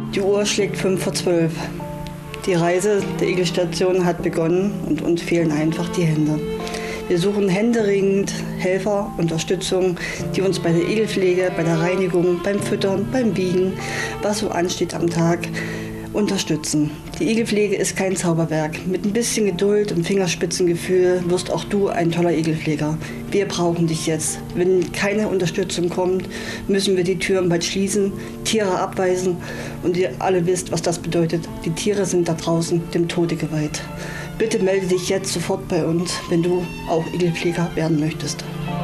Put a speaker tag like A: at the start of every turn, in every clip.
A: Die Uhr schlägt 11:55. Die Reise der Igelstation hat begonnen und uns fehlen einfach die Hände. Wir suchen händeringend Helfer, Unterstützung, die uns bei der Igelpflege, bei der Reinigung, beim Füttern, beim Wiegen, was so ansteht am Tag, unterstützen. Die Igelpflege ist kein Zauberwerk. Mit ein bisschen Geduld und Fingerspitzengefühl wirst auch du ein toller Igelpfleger. Wir brauchen dich jetzt. Wenn keine Unterstützung kommt, müssen wir die Türen bald schließen, Tiere abweisen und ihr alle wisst, was das bedeutet. Die Tiere sind da draußen dem Tode geweiht. Bitte melde dich jetzt sofort bei uns, wenn du auch Igelpfleger werden möchtest.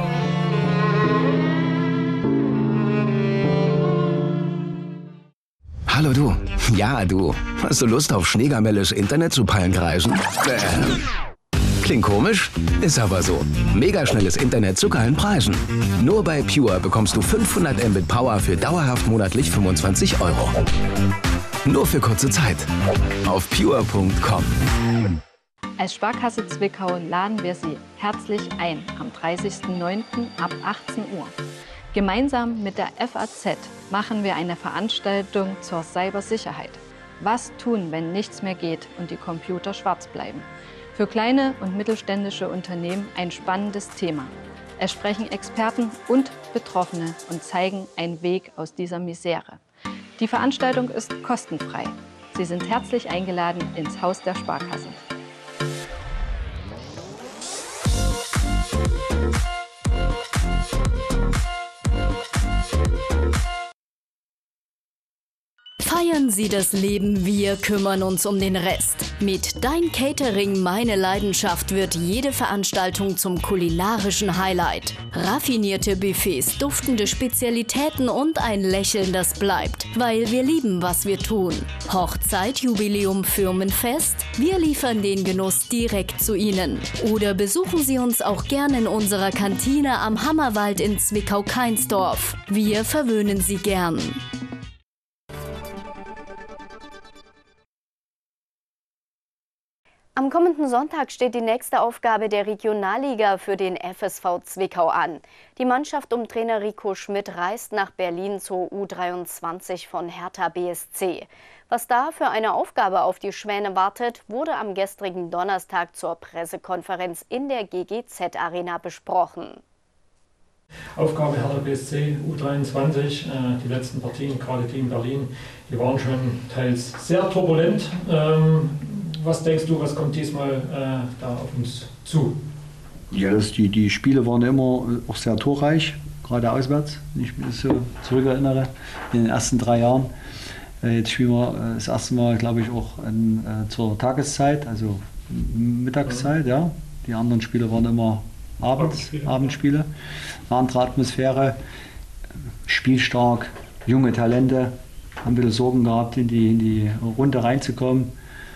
B: Hallo du. Ja, du. Hast du Lust auf schneegamelles Internet zu Pallenkreisen? Klingt komisch? Ist aber so. Megaschnelles Internet zu geilen Preisen. Nur bei Pure bekommst du 500 Mbit Power für dauerhaft monatlich 25 €. Nur für kurze Zeit. Auf pure.com.
C: Als Sparkasse Zwickau laden wir Sie herzlich ein am 30.09. ab 18 Uhr. Gemeinsam mit der FAZ machen wir eine Veranstaltung zur Cybersicherheit. Was tun, wenn nichts mehr geht und die Computer schwarz bleiben? Für kleine und mittelständische Unternehmen ein spannendes Thema. Es sprechen Experten und Betroffene und zeigen einen Weg aus dieser Misere. Die Veranstaltung ist kostenfrei. Sie sind herzlich eingeladen ins Haus der Sparkasse.
D: Feiern Sie das Leben, wir kümmern uns um den Rest. Mit Dein Catering, meine Leidenschaft wird jede Veranstaltung zum kulinarischen Highlight. Raffinierte Buffets, duftende Spezialitäten und ein Lächeln, das bleibt, weil wir lieben, was wir tun. Hochzeit, Jubiläum, Firmenfest, wir liefern den Genuss direkt zu Ihnen. Oder besuchen Sie uns auch gerne in unserer Kantine am Hammerwald in Zwickau-Kainsdorf. Wir verwöhnen Sie gern.
E: Am kommenden Sonntag steht die nächste Aufgabe der Regionalliga für den FSV Zwickau an. Die Mannschaft um Trainer Rico Schmidt reist nach Berlin zur U23 von Hertha BSC. Was da für eine Aufgabe auf die Schwäne wartet, wurde am gestrigen Donnerstag zur Pressekonferenz in der GGZ-Arena besprochen.
F: Aufgabe Hertha BSC, U23, die letzten Partien, gerade gegen Berlin, die waren schon teils sehr turbulent. Was denkst du, was kommt diesmal da auf uns zu?
G: Ja, die Spiele waren immer auch sehr torreich, gerade auswärts, wenn ich mich so zurückerinnere, in den ersten 3 Jahren. Jetzt spielen wir das erste Mal, glaube ich, auch zur Tageszeit, also Mittagszeit. Ja. Die anderen Spiele waren immer Abendspiele. Eine andere Atmosphäre, spielstark, junge Talente, haben ein bisschen Sorgen gehabt, in die Runde reinzukommen.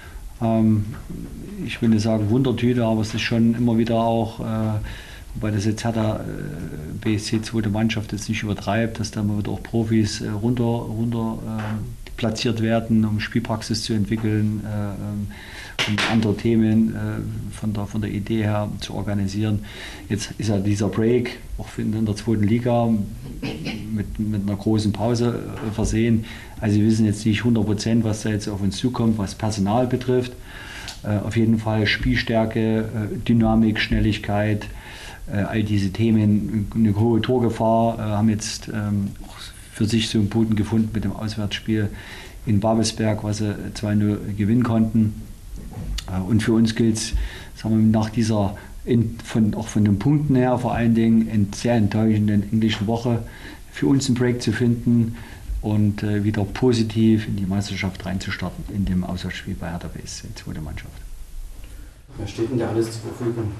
G: Ich will nicht sagen Wundertüte, aber es ist schon immer wieder auch, wobei das jetzt Hertha BSC zweite Mannschaft jetzt nicht übertreibt, dass da mal wieder auch Profis runter platziert werden, um Spielpraxis zu entwickeln, um andere Themen von der Idee her zu organisieren. Jetzt ist ja dieser Break auch in der zweiten Liga mit einer großen Pause versehen. Also wir wissen jetzt nicht 100%, was da jetzt auf uns zukommt, was Personal betrifft. Auf jeden Fall Spielstärke, Dynamik, Schnelligkeit, all diese Themen, eine hohe Torgefahr, haben jetzt auch für sich so einen Boden gefunden mit dem Auswärtsspiel in Babelsberg, was sie 2-0 gewinnen konnten. Und für uns gilt es, nach dieser, auch von den Punkten her, vor allen Dingen sehr enttäuschenden englischen Woche, für uns einen Break zu finden und wieder positiv in die Meisterschaft reinzustarten, in dem Auswärtsspiel bei Hertha BSC, zweite Mannschaft.
H: Wer steht denn da alles zur Verfügung?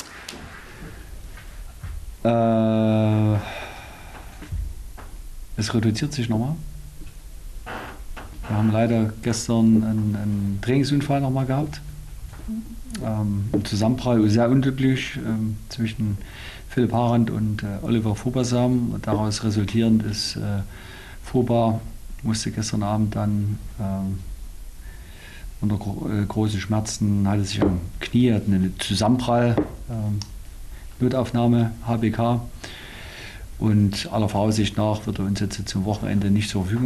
G: Es reduziert sich nochmal. Wir haben leider gestern einen Trainingsunfall nochmal gehabt. Ein Zusammenprall, sehr unglücklich zwischen Philipp Harand und Oliver Fobersam. Daraus resultierend ist Fober musste gestern Abend dann unter großen Schmerzen, hatte sich am Knie, hat einen Zusammenprall, Notaufnahme, HBK. Und aller Voraussicht nach wird er uns jetzt zum Wochenende nicht zur Verfügung